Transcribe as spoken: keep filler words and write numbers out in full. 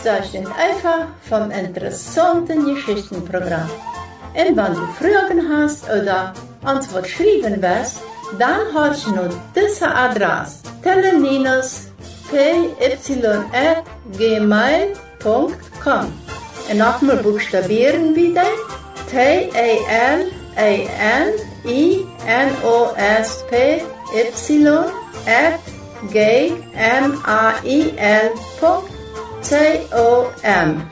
Zij sind einfach vom interessanten Geschichtenprogramm. Und wenn du Fragen hast oder Antwort schreiben willst, dann hast du noch diese Adresse: teleninus at gmail punkt com. Und nochmal buchstabieren bitte: T E L E N I N O S P Y at gmail punkt com.